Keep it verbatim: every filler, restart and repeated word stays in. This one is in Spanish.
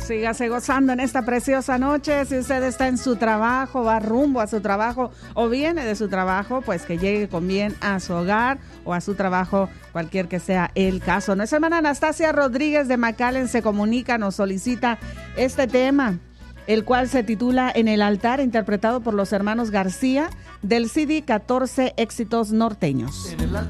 Sígase gozando en esta preciosa noche. Si usted está en su trabajo, va rumbo a su trabajo o viene de su trabajo, pues que llegue con bien a su hogar o a su trabajo, cualquier que sea el caso. Nuestra hermana Anastasia Rodríguez de McAllen se comunica, nos solicita este tema, el cual se titula En el altar, interpretado por los hermanos García, del C D catorce Éxitos Norteños. En el altar.